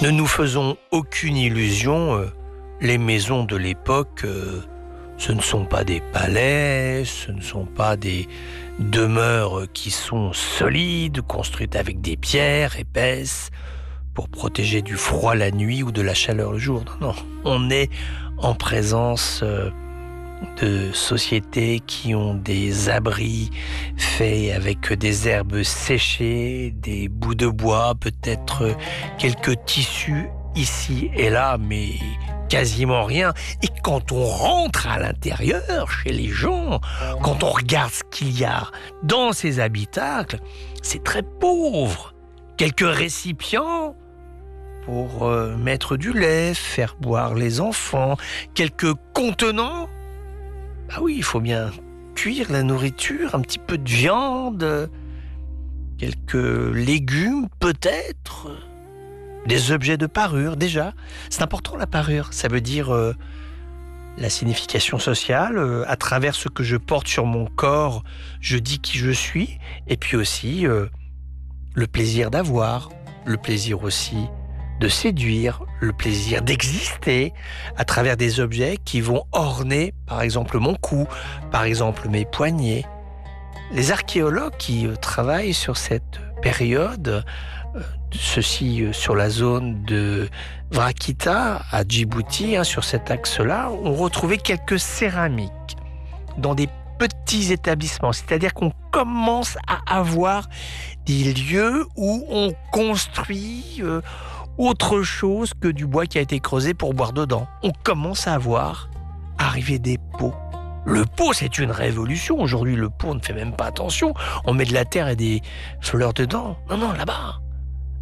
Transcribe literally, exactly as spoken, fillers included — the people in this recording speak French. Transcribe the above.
Ne nous faisons aucune illusion, euh, les maisons de l'époque, euh, ce ne sont pas des palais, ce ne sont pas des demeures qui sont solides, construites avec des pierres épaisses pour protéger du froid la nuit ou de la chaleur le jour. Non, non, on est en présence euh, de sociétés qui ont des abris faits avec des herbes séchées, des bouts de bois, peut-être quelques tissus ici et là, mais quasiment rien. Et quand on rentre à l'intérieur, chez les gens, quand on regarde ce qu'il y a dans ces habitacles, c'est très pauvre. Quelques récipients pour euh, mettre du lait, faire boire les enfants, quelques contenants. Ah oui, il faut bien cuire la nourriture, un petit peu de viande, quelques légumes peut-être, des objets de parure déjà. C'est important la parure, ça veut dire euh, la signification sociale. Euh, à travers ce que je porte sur mon corps, je dis qui je suis, et puis aussi euh, le plaisir d'avoir, le plaisir aussi de séduire, le plaisir d'exister à travers des objets qui vont orner, par exemple, mon cou, par exemple, mes poignets. Les archéologues qui euh, travaillent sur cette période, euh, ceci euh, sur la zone de Vrakita, à Djibouti, hein, sur cet axe-là, ont retrouvé quelques céramiques dans des petits établissements. C'est-à-dire qu'on commence à avoir des lieux où on construit euh, autre chose que du bois qui a été creusé pour boire dedans. On commence à voir arriver des pots. Le pot, c'est une révolution. Aujourd'hui, le pot, on ne fait même pas attention. On met de la terre et des fleurs dedans. Non, non, là-bas,